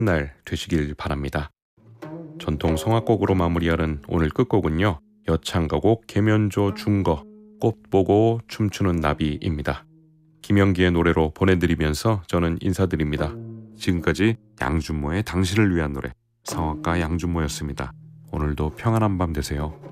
날 되시길 바랍니다. 전통 성악곡으로 마무리하는 오늘 끝곡은요. 여창가곡 계면조 중거 꽃 보고 춤추는 나비입니다. 김영기의 노래로 보내드리면서 저는 인사드립니다. 지금까지 양준모의 당신을 위한 노래 성악가 양준모였습니다. 오늘도 평안한 밤 되세요.